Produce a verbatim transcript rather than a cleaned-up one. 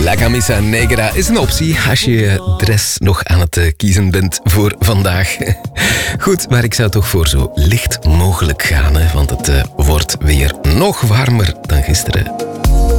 La Camisa Negra is een optie als je je dress nog aan het kiezen bent voor vandaag. Goed, maar ik zou toch voor zo licht mogelijk gaan, hè, want het uh, wordt weer nog warmer dan gisteren.